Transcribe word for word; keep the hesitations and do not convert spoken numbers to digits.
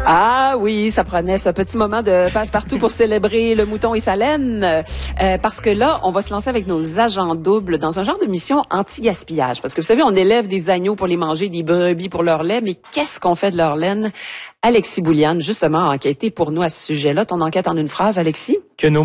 Ah oui, ça prenait ce petit moment de passe-partout pour célébrer le mouton et sa laine. Euh, parce que là, on va se lancer avec nos agents doubles dans un genre de mission anti-gaspillage. Parce que vous savez, on élève des agneaux pour les manger, des brebis pour leur lait, mais qu'est-ce qu'on fait de leur laine? Alexis Bouliane, justement, a enquêté pour nous à ce sujet-là. Ton enquête en une phrase, Alexis? Que nos